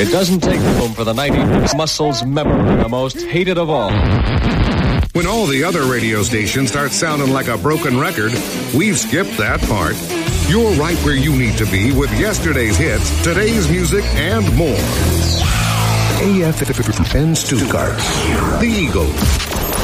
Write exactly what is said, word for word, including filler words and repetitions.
It doesn't take room for the nineties muscles memory, the most hated of all. When all the other radio stations start sounding like a broken record, we've skipped that part. You're right where you need to be with yesterday's hits, today's music, and more. A F M Stuttgart, the Eagle.